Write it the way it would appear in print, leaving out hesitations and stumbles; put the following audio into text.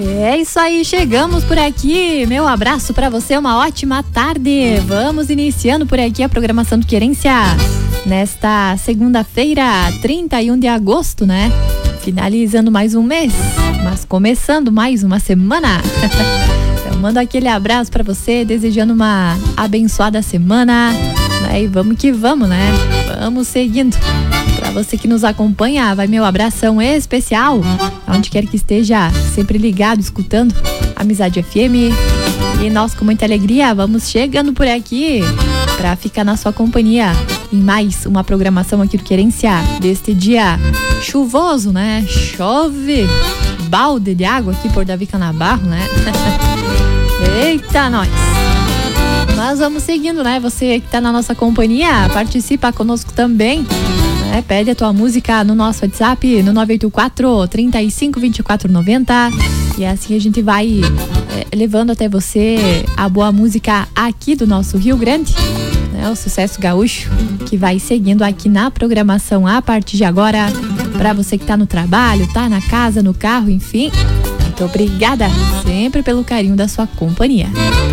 É isso aí, chegamos por aqui. Meu abraço pra você, uma ótima tarde. Vamos iniciando por aqui a programação do Querência nesta segunda-feira, 31 de agosto, né? Finalizando mais um mês, mas começando mais uma semana. Eu mando aquele abraço pra você, desejando uma abençoada semana, né? E vamos que vamos, né? Vamos seguindo. Pra você que nos acompanha, vai meu abração especial, onde quer que esteja, sempre ligado, escutando Amizade FM. E nós, com muita alegria, vamos chegando por aqui pra ficar na sua companhia em mais uma programação aqui do Querência deste dia chuvoso, né? Chove balde de água aqui por Davi Canabarro, né? Eita, nós! Mas vamos seguindo, né? Você que tá na nossa companhia, participa conosco também. Pede a tua música no nosso WhatsApp, no 984 35 24 90. E assim a gente vai levando até você a boa música aqui do nosso Rio Grande, né? O sucesso gaúcho, que vai seguindo aqui na programação a partir de agora. Para você que tá no trabalho, tá na casa, no carro, enfim. Muito obrigada sempre pelo carinho da sua companhia.